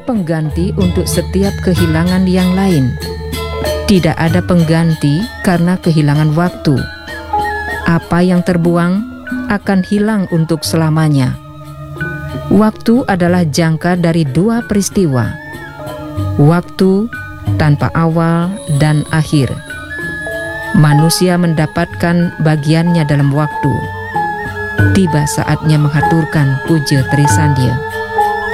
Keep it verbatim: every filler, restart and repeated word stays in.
pengganti untuk setiap kehilangan yang lain. Tidak ada pengganti karena kehilangan waktu. Apa yang terbuang akan hilang untuk selamanya. Waktu adalah jangka dari dua peristiwa. Waktu tanpa awal dan akhir. Manusia mendapatkan bagiannya dalam waktu. Tiba saatnya menghaturkan puja Trisandya.